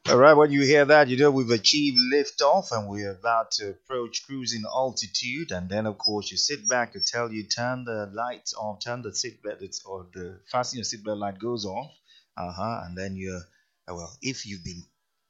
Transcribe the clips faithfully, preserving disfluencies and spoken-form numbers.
All right, when you hear that, you know we've achieved liftoff and we're about to approach cruising altitude. And then, of course, you sit back, you tell you turn the lights on, turn the seatbelt, it's or the fasten your seatbelt light goes off. Uh huh. And then you're, uh, well, if you've been,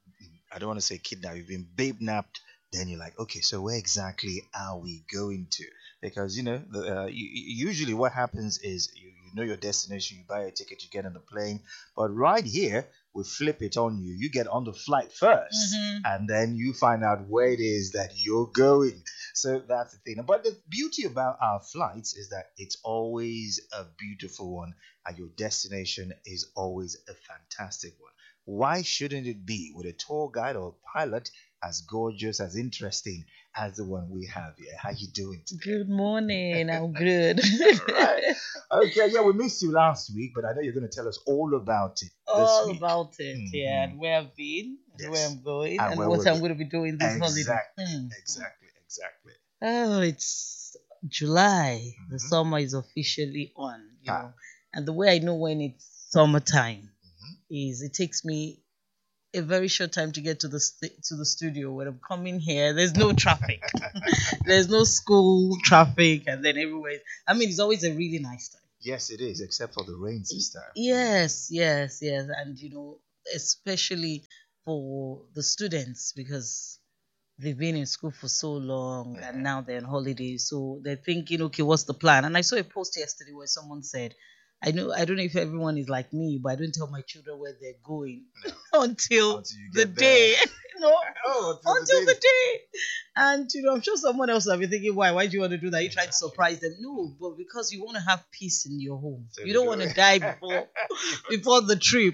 I don't want to say kidnapped, you've been babe napped, then you're like, okay, so where exactly are we going to? Because, you know, the, uh, you, usually what happens is you, you know your destination, you buy a ticket, you get on the plane. But right here, we flip it on you. You get on the flight first, Mhm. and then you find out where it is that you're going. So that's the thing. But the beauty about our flights is that it's always a beautiful one, and your destination is always a fantastic one. Why shouldn't it be with a tour guide or pilot as gorgeous, as interesting as the one we have here? How you doing today? Good morning. I'm good. All right. Okay, yeah, we missed you last week, but I know you're going to tell us all about it this All week. about it, yeah, Mhm. and where I've been, and where Yes. I'm going, And and where what we're I'm go- going to be doing this holiday. Exactly, Hmm. exactly, exactly. Oh, it's July. The Mhm. summer is officially on, you Ah. know. And the way I know when it's summertime Mhm. is it takes me a very short time to get to the st- to the studio. When I'm coming here, there's no traffic. There's no school traffic, and then everywhere. I mean, it's always a really nice time. Yes, it is, except for the rain this time. Yes, yes, yes. And you know, especially for the students because they've been in school for so long and now they're on holiday. So they're thinking, okay, what's the plan? And I saw a post yesterday where someone said, I know I don't know if everyone is like me, but I don't tell my children where they're going No. until Until you the get day. there. You know, Oh, until, until the the day. day. And you know, I'm sure someone else will be thinking, why? Why do you want to do that? You try to surprise them. No, but because you want to have peace in your home. So You you don't do want to it. die before before the trip.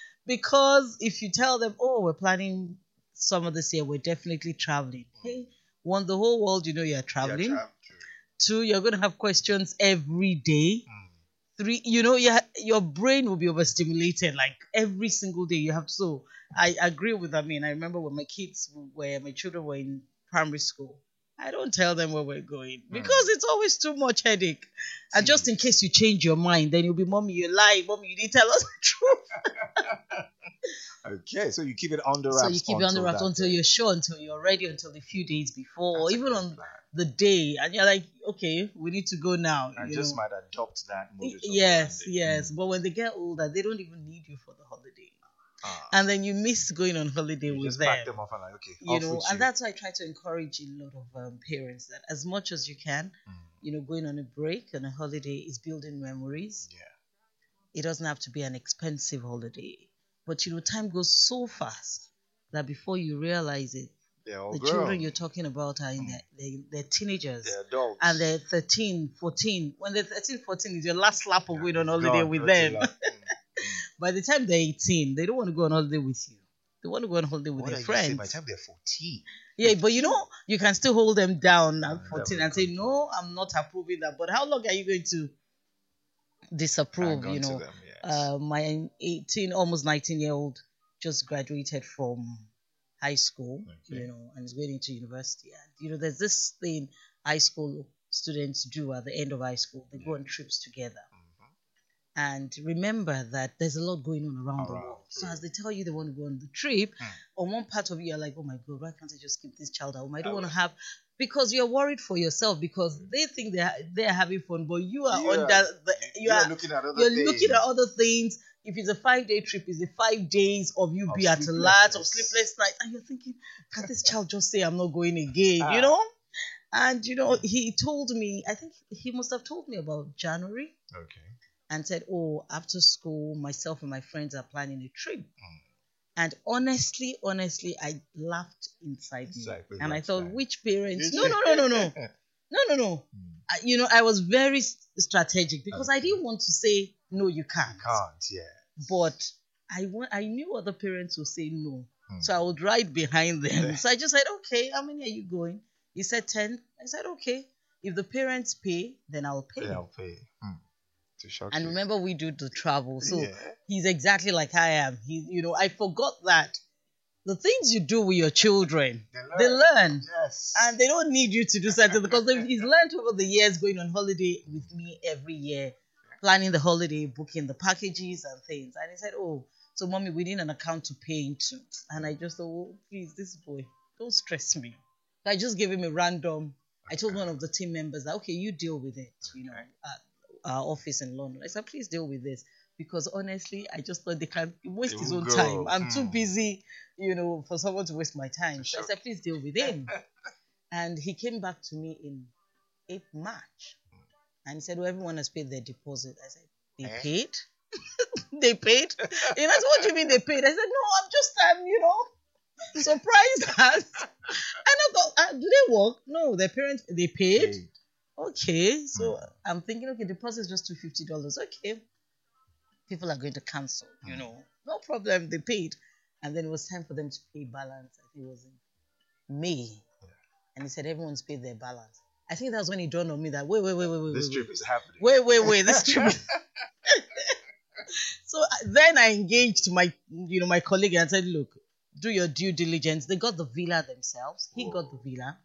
Because if you tell them, oh, we're planning summer this year, we're definitely traveling. Hey, one, the whole world, you know you're Yeah, traveling. true. Two, you're going to have questions every day. Mm. Three, you know, your your brain will be overstimulated like every single day. You have to. So I agree with that. I mean, I remember when my kids were, my children were in primary school. I don't tell them where we're going because it's always too much headache. And just in case you change your mind, then you'll be, mommy, you lied. Mommy, you didn't tell us the truth. Okay, so you keep it under wraps. So you keep it on the until wraps that until day. you're sure, until you're ready, until a few days before, or That's a even great on plan. the day, and you're like, okay, we need to go now. I you just know. might adopt that modus Yes, operandi. yes. Mm. But when they get older, they don't even need you for the holiday. Ah. And then you miss going on holiday You with just them. back them off and like, okay, You off know, with and you. that's why I try to encourage a lot of um, parents that as much as you can, Mm. you know, going on a break and a holiday is building memories. Yeah. It doesn't have to be an expensive holiday. But, you know, time goes so fast that before you realize it, They're all the grown. children you're talking about are in their, they're, they're teenagers. They're adults. And they're thirteen, fourteen. When they're thirteen, fourteen is your last slap of going on Gone. holiday with That's a them. lot. Mm. By the time they're eighteen, they don't want to go on holiday with you. They want to go on holiday with What their are you saying? friends. By the time they're fourteen. Yeah, but you know, you can still hold them down Oh, at fourteen never and say, come. no, I'm not approving that. But how long are you going to disapprove? Hang on You to know, them, yes. uh, my eighteen, almost nineteen year old just graduated from high school, Okay. you know, and is going into university. And, you know, there's this thing high school students do at the end of high school. They go on trips together. Mhm. And remember that there's a lot going on around, the Around, world. So true. as they tell you they want to go on the trip, Hmm. on one part of you you're like, oh my God, why can't I just keep this child at home? I don't I want to will. have, because you're worried for yourself because they think they're they're having fun, but you are You are- under the you You're are looking at other you're things. looking at other things. If it's a five day trip, it's a five days of you Of be at a lot of sleeplessness. sleepless nights, and you're thinking, can this child just say I'm not going again? Ah. You know? And you know, he told me, I think he must have told me about January Okay. and said, oh, after school, myself and my friends are planning a trip. Mm. And honestly, honestly, I laughed inside me. Exactly, And I that's thought, fine. which parents? Did No, you? no, no, no, no. No, no, no. Mm. I, you know, I was very s- strategic because I Okay. didn't want to say, no, you can't. Can't, yeah. But I, wa- I knew other parents would say no. Mm. So I would ride behind them. Yeah. So I just said, okay, how many are you going? He said ten. I said, okay. If the parents pay, then I'll pay. Yeah, I'll pay. Hmm. To shock And you. remember, we do the travel. So Yeah. he's exactly like I am. He, you know, I forgot that the things you do with your children, They they learn. learn. Yes. And they don't need you to do something because they've- he's learned over the years going on holiday with me every year, planning the holiday, booking the packages and things. And he said, oh, So, mommy, we need an account to pay into. And I just thought, oh, please, this boy, don't stress me. So I just gave him a random. I told one of the team members that, okay, you deal with it, you know, at our office in London. I said, please deal with this. Because honestly, I just thought they can waste They his will own go. time. I'm too Hmm. busy, you know, for someone to waste my time. So I Sure. said, please deal with him. And he came back to me in eighth March. And he said, well, everyone has paid their deposit. I said, they Eh? paid? They paid? You know, so what do you mean they paid? I said, no, I'm just, um, you know, surprised that. And I thought, uh, do they work? No, their parents, they paid? Paid. Okay. So Mm. I'm thinking, okay, deposit is just two hundred fifty dollars. Okay. People are going to cancel, you Mm. know. No problem, they paid. And then it was time for them to pay balance. I think it was in May. And he said, everyone's paid their balance. I think that was when it dawned on me that, wait, wait, wait, wait, wait, This wait, trip wait. is happening. Wait, wait, wait, this trip is... So uh, then I engaged my, you know, my colleague and said, look, do your due diligence. They got the villa themselves. He got the villa.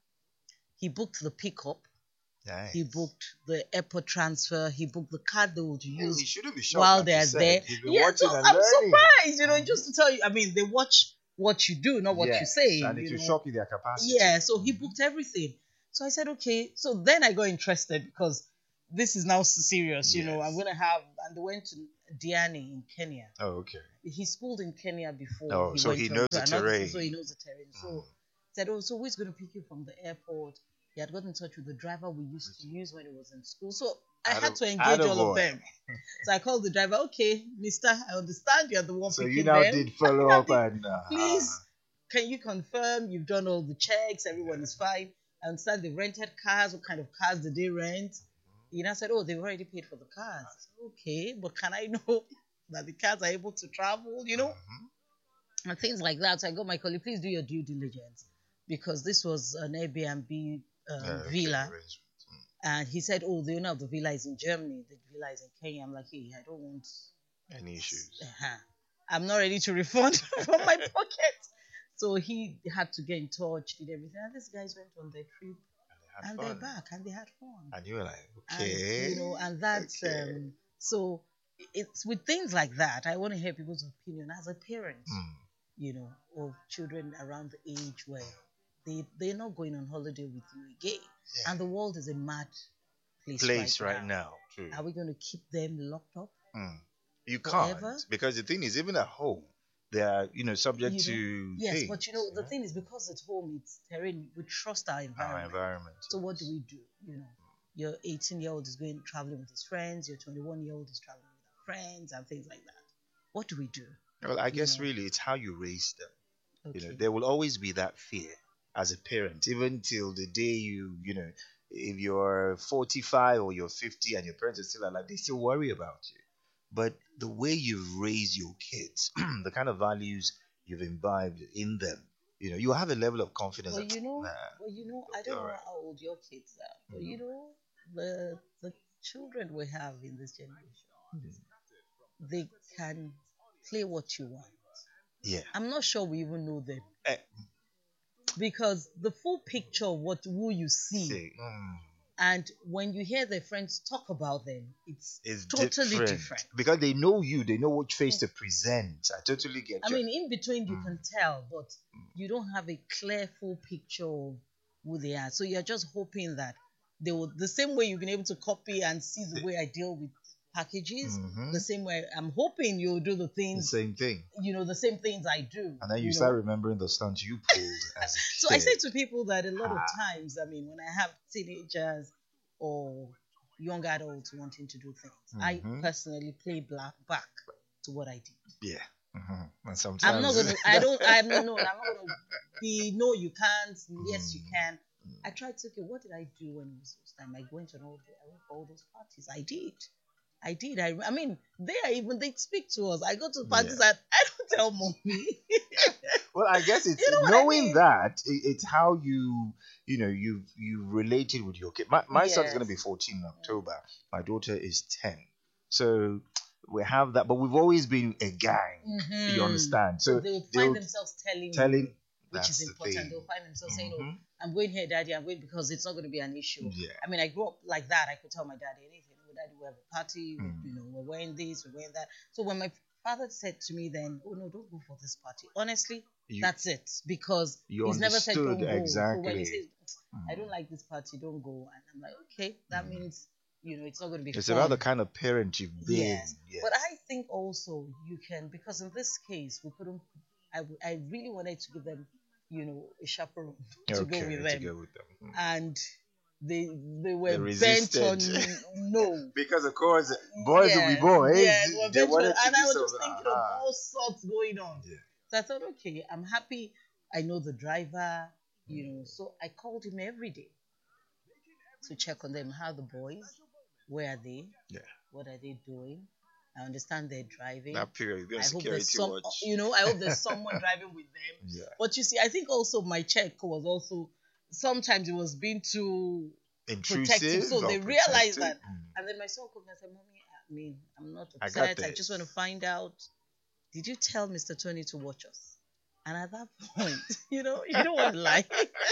He booked the pickup. Nice. He booked the airport transfer. He booked the card they would Yeah, use he shouldn't be shocked. while like you they're said. there. He's been Yeah, watching so and I'm learning. surprised, you know, just to tell you. I mean, they watch what you do, not what you Yes, say. and it you will know. shock you their capacity. Yeah, so he booked everything. So I said, okay. So then I got interested because this is now serious, you know. Yes. I'm going to have, and they went to Diani in Kenya. Oh, okay. He schooled in Kenya before. Oh, he so went he to- knows to the another- terrain. So he knows the terrain. So Mm. said, oh, so who's going to pick you from the airport? He had got in touch with the driver we used to use when he was in school. So I had to engage all of Attaboy. them. So I called the driver, okay, mister, I understand you're the one So picking you now them. did follow I up did. and uh, Please, can you confirm you've done all the checks? Everyone is fine. I understand they rented cars. What kind of cars did they rent? You know, I said, oh, they've already paid for the cars. I said, okay, but can I know that the cars are able to travel, you know? Mhm. And things like that. So I got my colleague, please do your due diligence. Because this was an Airbnb um, Uh, okay, villa. arrangement. Mm. And he said, oh, the owner of the villa is in Germany. The villa is in Kenya. I'm like, hey, I don't want... Any issues? Uh-huh. I'm not ready to refund from my pocket. So he had to get in touch, did everything. And these guys went on their trip And and they they're had fun. back and they had fun. And you were like, And, okay. you know, and that's... okay. Um, so it's with things like that, I want to hear people's opinion as a parent, Mm. you know, of children around the age where they, they're not going on holiday with you again. Yeah. And the world is a mad place, Place right, right now. now. True. Are we going to keep them locked up? Mm. You Forever? can't, because the thing is, even at home, they are, you know, subject You to Yes, things, but you know, the yeah? thing is because at home it's terrain, we trust our Our environment. environment. So what do we do? You know, your eighteen year old is going traveling with his friends, your twenty-one year old is traveling with her friends and things like that. What do we do? Well, I guess know. really it's how you raise them. Okay. You know, there will always be that fear as a parent, even till the day you, you know, if you're forty-five or you're fifty and your parents are still alive, they still worry about you. But the way you raise your kids, the kind of values you've imbibed in them, you know, you have a level of confidence. Well, that, you know, nah, well, you know, I they'll don't be know alright. how old your kids are, but Mhm. you know, the the children we have in this generation, they can play what you want. Yeah. I'm not sure we even know them. Eh, Because the full picture of what who you see, say, mm, and when you hear their friends talk about them, it's it's totally different. different. Because they know you, they know which face to present. I totally get I you. mean, in between you Mm. can tell, but you don't have a clear full picture of who they are. So you're just hoping that they will, the same way you've been able to copy and see the way I deal with packages, Mhm. the same way I'm hoping you'll do the the things, same thing. you know, the same things I do. And then you, know. start remembering the stunts you pulled as a kid. So I say to people that a lot of Ah. times, I mean, when I have teenagers or young adults wanting to do things, I Mhm. personally play black back to what I did. Yeah. hmm And sometimes I'm not gonna. I don't. I'm no. no I'm not gonna be. No, you can't. Yes, you Mm. can. I tried to. Okay, what did I do when it was those time? I went on all. The, I went for all those parties. I did. I did. I. I mean, they are even. They speak to us. I go to parties Yeah. that I don't tell mommy. Well, I guess it's You know what I knowing mean? that it, it's how you you know you you related with your kid. My my son's gonna Yes. be fourteen in October. My daughter is ten. So we have that, but we've always been a gang. Mhm. You understand? So they will find they'll themselves telling, telling you, which that's is the important. thing. They'll find themselves saying, "Oh, Mhm. I'm going here, daddy. I'm going because it's not going to be an issue." Yeah. I mean, I grew up like that. I could tell my daddy anything. Oh, daddy, we have a party. Mm. You know, we're wearing this, we're wearing that. So when my father said to me then, "Oh no, don't go for this party." Honestly, You, that's it, because you he's never said don't understood go. So when he exactly. says, "I Mm. don't like this party, don't go," and I'm like, okay, that Mm. means you know it's not going to be It's fun. about the kind of parent you've been. Yes, Yes. but I think also you can, because in this case we couldn't. I, w- I really wanted to give them, you know, a chaperone to go Okay, with to them, go with them. Mm. and they they They were bent resisted. on no. Because of course, boys will be Yes, boys. yes, were They bent on, wanted to and do I was some. just thinking of Uh-huh. all sorts going on. Yeah. So I thought, okay, I'm happy. I know the driver, you know, so I called him every day to check on them. How the boys? Where are they? Yeah. What are they doing? I understand they're driving. That period, be on I hope there's security some, watch. you know, I hope there's someone driving with them. Yeah. But you see, I think also my check was also sometimes it was being too Intrusive. protective, so or they realized protective. that. Mm. And then my son called me and said, "Mommy, I mean, I'm not I got upset. I, just this. want to find out. Did you tell Mister Tony to watch us?" And at that point, you know, you don't want to lie.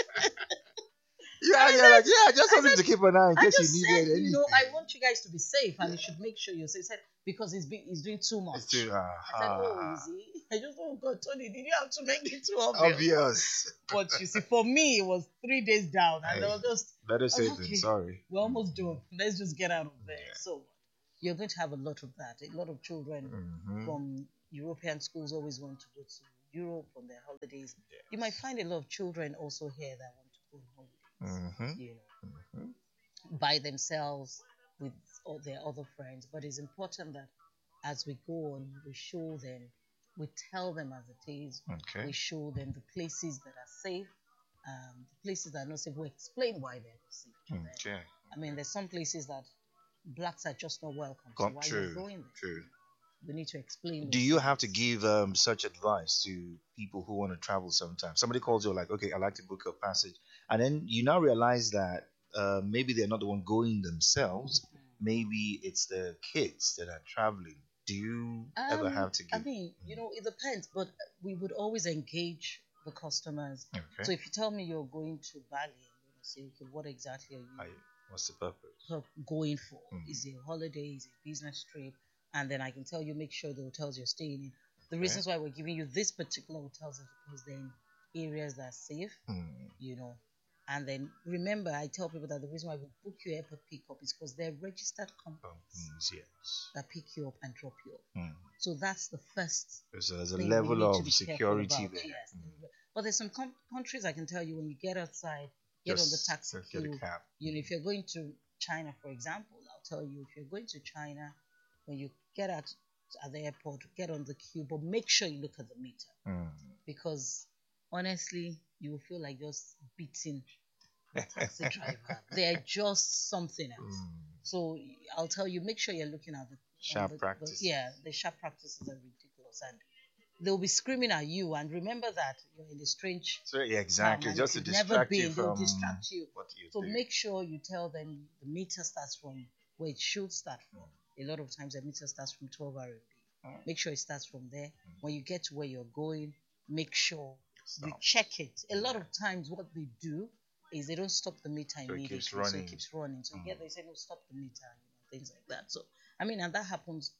Yeah, I yeah, said- like, yeah, I just I wanted said- to keep an eye in I case just you said, needed anything. you know, I want you guys to be safe, and you should make sure you're safe. He said, because he's, been, he's doing too much. It's too, uh, I said, oh, is he? I just, oh God, Tony, did you have to make it too obvious? obvious. But you see, for me, it was three days down, and Hey. I was just, Better safe okay. than sorry. we're almost done. Let's just get out of there. Yeah. So you're going to have a lot of that. A lot of children Mhm. from European schools always want to go to Europe on their holidays. Yes. You might find a lot of children also here that want to go on holidays, Mhm. you know, Mhm. by themselves with all their other friends. But it's important that as we go on, we show them, we tell them as it is, Okay. we show them the places that are safe, um, the places that are not safe. We explain why they're not safe to them. Okay. I mean, there's some places that blacks are just not welcome. Got- so why true, are you going there? true. We need to explain. Do those you have to things. give um, such advice to people who want to travel sometimes? Somebody calls you like, okay, I'd like to book a passage. And then you now realize that uh, maybe they're not the one going themselves. Maybe it's the kids that are traveling. Do you ever Um, have to I give? mean, you know, it depends, but we would always engage the customers. Okay. So if you tell me you're going to Bali, I'm going to say, okay, what exactly are you I, what's the purpose? sort of going for? Mm. Is it a holiday? Is it a business trip? And then I can tell you, make sure the hotels you're staying in. The Okay. reasons why we're giving you this particular hotels is because they're in areas that are safe, Mm. you know. And then remember, I tell people that the reason why we book your airport pickup is because they're registered companies Companies, yes. that pick you up and drop you off. Mm. So that's the first So there's a thing we level need to of be careful security about. there. Yes. Mm. But there's some com- countries I can tell you when you get outside, get on the Just taxi just get a queue. cab. You know, if you're going to China, for example, I'll tell you, if you're going to China, when you get out at the airport, get on the queue, but make sure you look at the meter, Mm. because honestly, you will feel like just beating the taxi driver. They're just something else. Mm. So I'll tell you, make sure you're looking at the Sharp the- the- practices. yeah, the sharp practices are ridiculous, and they'll be screaming at you. And remember that you're in a strange So yeah, exactly. town, and Just to if you've never distract you been, they'll from distract you. what you So do. make sure you tell them the meter starts from where it should start from. A lot of times the meter starts from twelve R M B. Mm. Make sure it starts from there. When you get to where you're going, make sure you Stop. check it. A lot of times what they do is they don't stop the meter So it immediately. keeps So running. it keeps running. So you Mm. get there, you say, no, stop the meter, you know, things like that. So, I mean, and that happens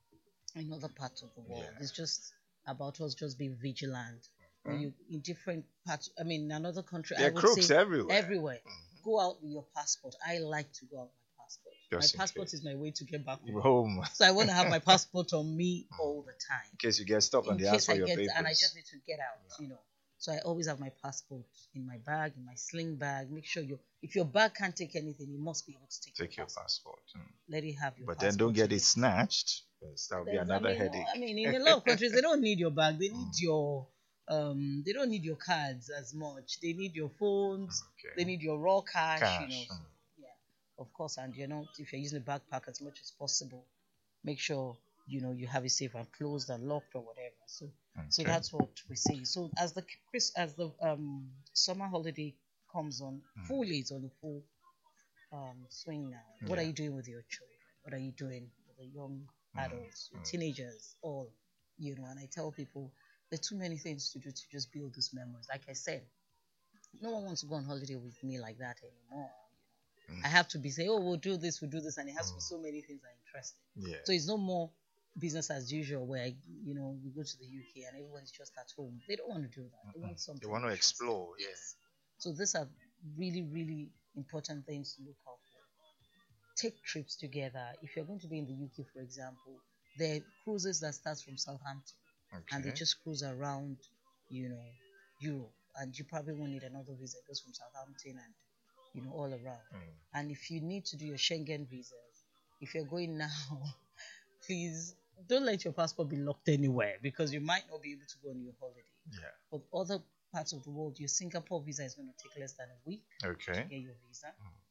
in other parts of the world. Yeah. It's just about us just being vigilant. When you in different parts, I mean, in another country, There I are would crooks say everywhere. everywhere. Go out with your passport. I like to go out with my passport. Just in my passport case. is my way to get back home. Home. So I want to have my passport on me all the time. In case you get stopped In and they ask case for I your get papers. and I just need to get out, you know. So I always have my passport in my bag, in my sling bag. Make sure you, if your bag can't take anything, you must be able to take, Take your your passport. passport. Mm. Let it have your But passport. then don't get in it snatched. 'Cause that'll be There's- another I mean, headache. I mean, in a lot of countries, they don't need your bag. They need Mm. your, um, they don't need your cards as much. They need your phones. Okay. They need your raw cash. Cash, You know, so, mm. yeah, of course. And you know, if you're using a backpack as much as possible, make sure you know you have it safe and closed and locked or whatever. So, so Okay. that's what we see. So as the Chris, as the um summer holiday comes on, Mm. fully it's on the full um swing now. What are Yeah. you doing with your children? What are you doing with the young Mm, adults, mm. teenagers, all, you know, and I tell people there are too many things to do to just build these memories. Like I said, no one wants to go on holiday with me like that anymore. You know, Mm. I have to be saying, oh, we'll do this, we'll do this, and it has to be so many things that are interesting. Yeah. So it's no more business as usual, where you know we go to the U K and everyone's just at home. They don't want to do that. They want They something want to interesting. explore. Yeah. Yes. So these are really, really important things to look out for. Take trips together. If you're going to be in the U K, for example, there are cruises that starts from Southampton and they Okay. just cruise around, you know, Europe. And you probably won't need another visa. It goes from Southampton and you know all around. Mm. And if you need to do your Schengen visas, if you're going now, please don't let your passport be locked anywhere because you might not be able to go on your holiday. Yeah. But other parts of the world, your Singapore visa is going to take less than a week Okay. to get your visa.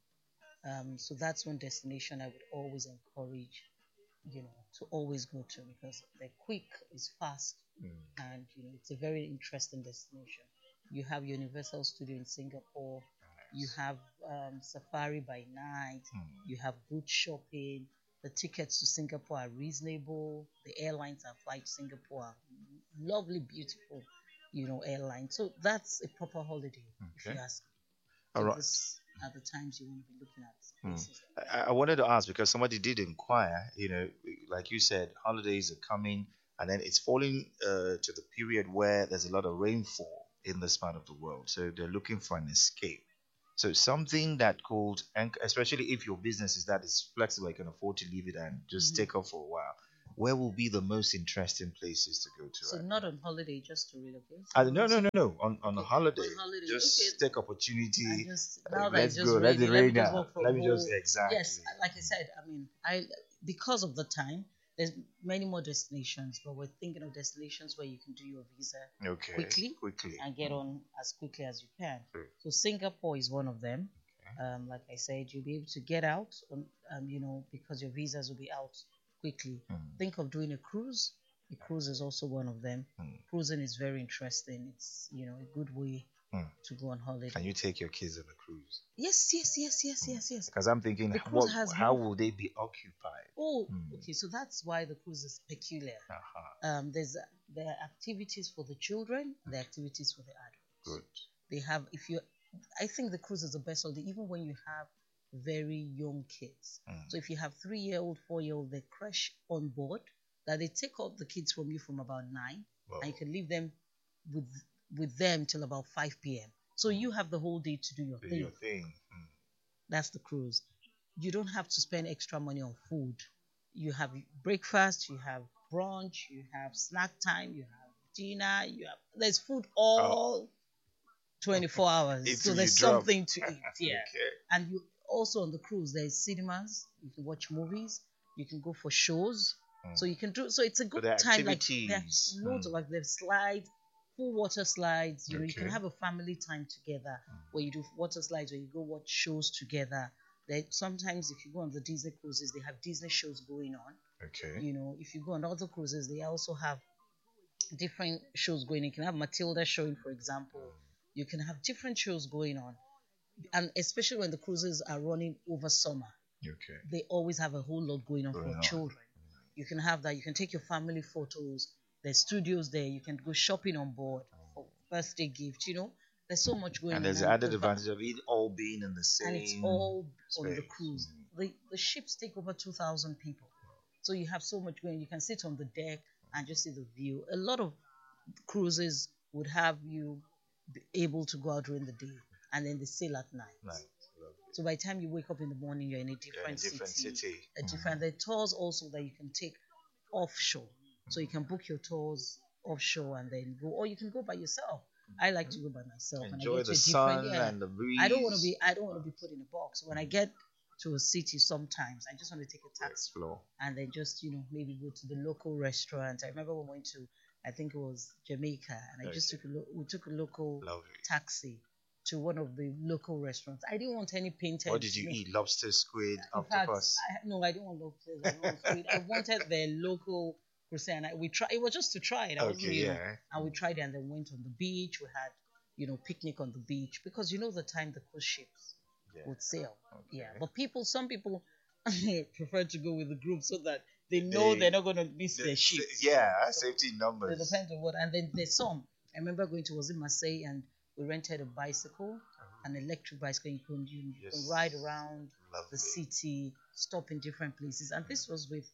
Um, so that's one destination I would always encourage, you know, to always go to because they're quick, it's fast, Mm. and you know it's a very interesting destination. You have Universal Studio in Singapore. You have um, Safari by night. Mm. You have good shopping. The tickets to Singapore are reasonable. The airlines that fly to Singapore are lovely, beautiful, you know, airlines. So that's a proper holiday, if Okay. you ask me. All So right. these are the times you want to be looking at places. like I, I wanted to ask because somebody did inquire, you know, like you said, holidays are coming and then it's falling uh, to the period where there's a lot of rainfall in this part of the world. So they're looking for an escape. So something that could, and especially if your business is that is flexible, you can afford to leave it and just Mhm. take off for a while. Where will be the most interesting places to go to? So right not now? on holiday, just to relocate. Uh, no, no, no, no. On on a Okay, holiday, on holiday, just okay. take opportunity. I just uh, now that let's it's just go. Let raining, it let me rain just now. work from Let me just home. exactly. Yes, like I said, I mean, I because of the time, there's many more destinations, but we're thinking of destinations where you can do your visa Okay. quickly Quickly. and get on as quickly as you can. Sure. So Singapore is one of them. Okay. Um, like I said, you'll be able to get out, on, um, you know, because your visas will be out quickly. Mm. Think of doing a cruise. A cruise is also one of them. Mm. Cruising is very interesting. It's you know a good way Mm. to go on holiday. Can you take your kids on a cruise? Yes, yes, yes, yes, yes, yes. Because I'm thinking, The cruise what, has how more. will they be occupied? Oh, Hmm. okay. So that's why the cruise is peculiar. Uh-huh. Um, there's there are activities for the children, there are activities for the adults. Good. They have if you, I think the cruise is the best holiday, even when you have very young kids. Mm. So if you have three year old, four year old, they crash on board. That they take up the kids from you from about nine, Wow. and you can leave them with with them till about five p.m. So you have the whole day to do your Do thing. your thing. Mm. That's the cruise. You don't have to spend extra money on food. You have breakfast, you have brunch, you have snack time, you have dinner, you have there's food all twenty-four hours. Eat So till there's you drop. something to eat. Yeah. Okay. And you also on the cruise there's cinemas, you can watch movies, you can go for shows. Mm. So you can do so it's a good there are time. Like activities. there's loads Mm. of like there's slides, full water slides. You know, you can Okay. have a family time together where you do water slides, where you go watch shows together. They sometimes if you go on the Disney cruises, they have Disney shows going on. Okay. You know, if you go on other cruises, they also have different shows going. You can have Matilda showing, for example. You can have different shows going on, and especially when the cruises are running over summer, Okay. they always have a whole lot going on Going for on. children. You can have that. You can take your family photos. There's studios there. You can go shopping on board for birthday gift. You know, there's so much going And on. there's the and added the va- advantage of it all being in the same. and it's all on the space. cruise. Mm. The the ships take over two thousand people, so you have so much going. You can sit on the deck and just see the view. A lot of cruises would have you be able to go out during the day, and then they sail at night. Nice. Lovely. So by the time you wake up in the morning, you're in a You're in a different, different city, city. a Mm. different. There are tours also that you can take offshore, so you can book your tours offshore and then go, or you can go by yourself. I like to go by myself and I Enjoy get to the a different. sun Yeah, and the breeze. I don't want to be. I don't want to be put in a box. When I get to a city, sometimes I just want to take a taxi Explore. and then just you know maybe go to the local restaurant. I remember we went to, I think it was Jamaica, and I just Okay. took a lo- we took a local Lovely. taxi to one of the local restaurants. I didn't want any painted. What did you know, eat? Lobster, squid, in fact, octopus? I, no, I didn't want lobsters. I, didn't want squid. I wanted their local cuisine. And I, we try. It was just to try it. I wasn't, Okay, you know, yeah. and we tried it and then went on the beach. We had, you know, picnic on the beach because you know the time the cruise ships Yeah. would sail. Yeah, Okay. but people, some people prefer to go with the group so that they know They- they, are not going to miss The- their ship. Yeah, So safety it numbers. depends on what. And then there's some. I remember going to was in Marseille and we rented a bicycle, an electric bicycle. You can you, Yes. can ride around Lovely. the city, stop in different places. And this was with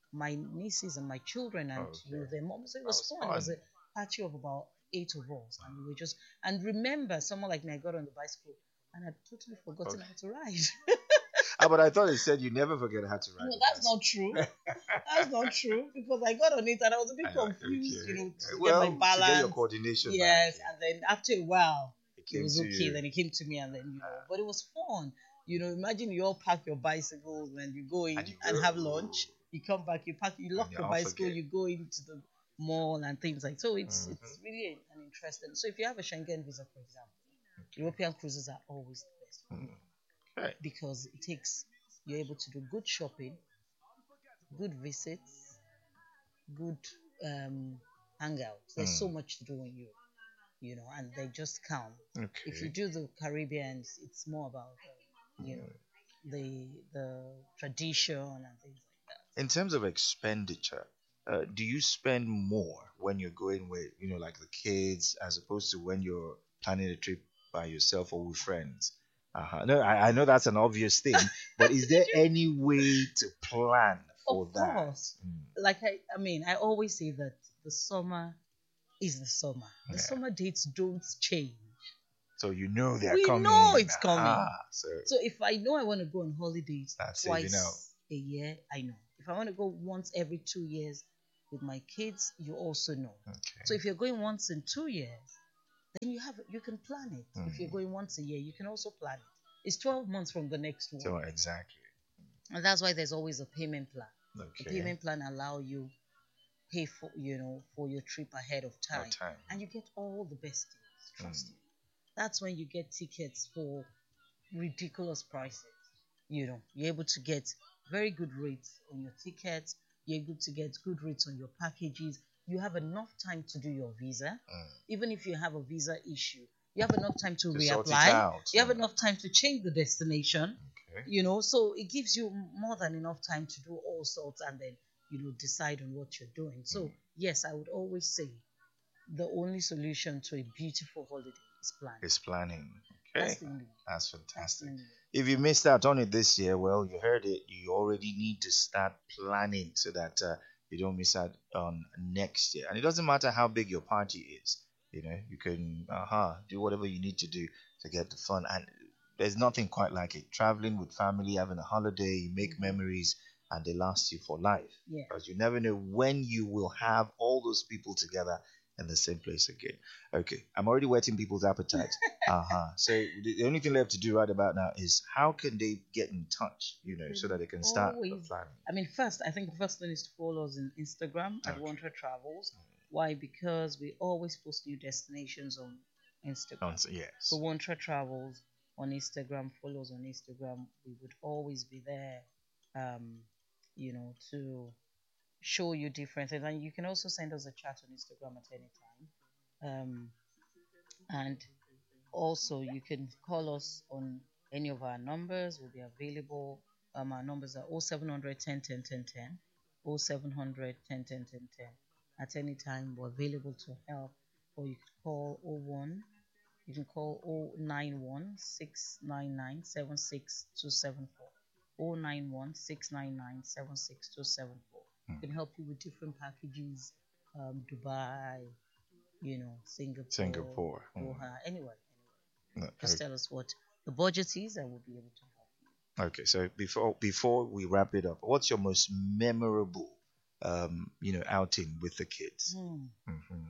my nieces and my children and you know, Okay. their moms. So it That was was fun. It was fun. a party of about eight of us, and we were just. And remember, someone like me, I got on the bicycle and I'd totally forgotten Okay. how to ride. Ah, but I thought it said you never forget how to ride No, a that's bicycle. not true. That's not true because I got on it and I was a bit I know, confused, you okay. know, to Well, get my to get your balance. coordination Yes, back, and then after a while, it it came was to okay. you. Then it came to me, and then you know, but it was fun. You know, imagine you all pack your bicycles and you go in And you and go, have lunch. You come back, you pack, you lock and you your all bicycle, forget. you go into the mall and things like. So it's Mhm. it's really an interesting. So if you have a Schengen visa, for example, European cruises are always the best for you Mm. Okay. because it takes you're able to do good shopping, good visits, good um, hangouts. There's so Mm. much to do in Europe, you know, and they just count. If you Okay. do the Caribbean, it's more about uh, you know Mm. the the tradition and things like In terms of expenditure, uh, do you spend more when you're going with, you know, like the kids, as opposed to when you're planning a trip by yourself or with friends? Uh-huh. No, I, I know that's an obvious thing, but is there that. any way to plan for Of that? course, Mm. like I, I mean, I always say that the summer is the summer. The Yeah. summer dates don't change. So you know they're We coming. know it's coming. Ah, so So if I know I want to go on holidays that's saving out. twice a year, I know. If I want to go once every two years with my kids, you also know. Okay. So if you're going once in two years, then you have you can plan it. If you're Mm. going once a year, you can also plan it. It's twelve months from the next one. So exactly. And that's why there's always a payment plan. The Okay. payment plan allow you pay for you know for your trip ahead of No time, time. and you get all the best deals. Trust Mm. me. That's when you get tickets for ridiculous prices. You know, you're able to get very good rates on your tickets. You're able to get good rates on your packages. You have enough time to do your visa. Mm. Even if you have a visa issue, you have enough time to, To sort it reapply. out. You have Mm. enough time to change the destination. Okay. You know, so it gives you more than enough time to do all sorts and then, you know, decide on what you're doing. So, Mm. yes, I would always say the only solution to a beautiful holiday is planning. It's planning. That's Okay. the only way. That's That's the fantastic. only way. If you missed out on it this year, well, you heard it. You already need to start planning so that uh, you don't miss out on next year. And it doesn't matter how big your party is. You know, you can uh-huh, do whatever you need to do to get the fun. And there's nothing quite like it. Traveling with family, having a holiday, you make Mhm. memories, and they last you for life. Yeah. Because you never know when you will have all those people together in the same place again. Okay, I'm already whetting people's appetite. Uh-huh. So the, the only thing left to do right about now is how can they get in touch, you know, so that they can start the Always. planning. I mean, first, I think the first thing is to follow us on Instagram at Okay. Wantra Travels. Why? Because we always post new destinations on Instagram. Answer, yes. So Wantra Travels on Instagram, follow us on Instagram. We would always be there, um, you know, to show you different things. And you can also send us a chat on Instagram at any time. Um, and also, you can call us on any of our numbers. We'll be available. Um, our numbers are oh seven hundred ten ten ten ten, oh seven hundred ten ten ten ten. At any time, we're available to help. Or you can call oh one. You can call oh nine one six nine nine seven six two seven four. oh nine one six nine nine seven six two seven four. Hmm. We can help you with different packages, um, Dubai, you know, Singapore, Singapore. Hmm. Doha, anywhere, No, anywhere. Just okay. tell us what the budget is, and we'll be able to help you. Okay, so before before we wrap it up, what's your most memorable, um, you know, outing with the kids? Hmm. Hmm.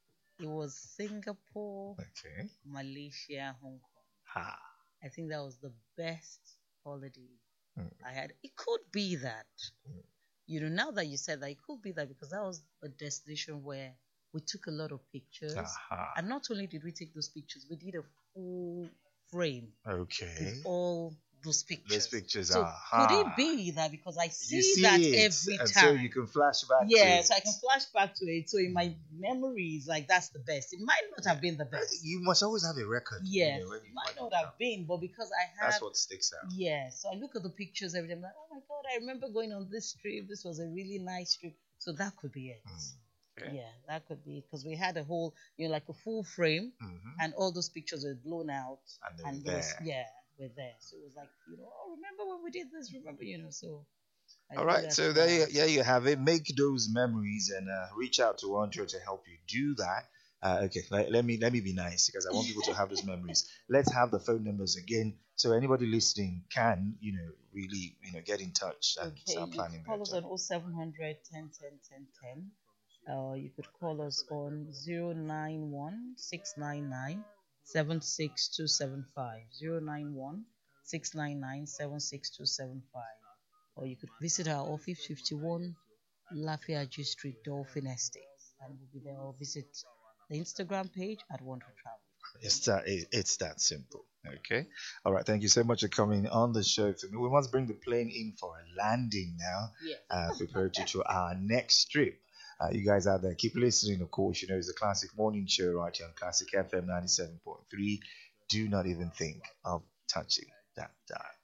It was Singapore, Okay. Malaysia, Hong Kong. Ha. I think that was the best holiday Mm. I had. It could be that. Mm. You know, now that you said that, it could be that because that was a destination where we took a lot of pictures. Aha. And not only did we take those pictures, we did a full frame Okay. with all those pictures. Those pictures So are. could it be that because I see, You see that it, every and time? so you can flash back. Yeah, to so I it. can flash back to it. So in my memories, like that's the best. It might not have been the best. You must always have a record. you Yes, know, when you it might find not it have been, but because I out. have. That's what sticks out. Yeah, so I look at the pictures every day. I'm like, oh my god, I remember going on this trip. This was a really nice trip. So that could be it. Mm. Okay. Yeah, that could be because we had a whole, you know, like a full frame, Mhm. and all those pictures were blown out, And they were and there was, there. yeah, we're there. So it was like, you know, oh, remember when we did this? Remember, you know, so I All think right, that's so there you, wise. yeah, you have it. Make those memories and uh, reach out to Andrew to help you do that. Uh, okay, let, let me let me be nice because I want people to have those memories. Let's have the phone numbers again, so anybody listening can, you know, really, you know, get in touch and Okay, start you could planning their call us time. on oh seven hundred ten ten ten ten. Uh, you could call us on zero nine one six nine nine seven six two seven five zero nine one six nine nine seven six two seven five, or you could visit our office fifty-one Lafayette Street, Dolphin Estate, and we'll be there, or visit the Instagram page at Want to Travel. It's that it, it's that simple. Okay. All right. Thank you so much for coming on the show. For me, we must bring the plane in for a landing now. Yes. Uh, prepare you to our next trip. Uh, you guys out there, keep listening. Of course, you know it's a classic morning show right here on Classic F M ninety-seven point three. Do not even think of touching that dial.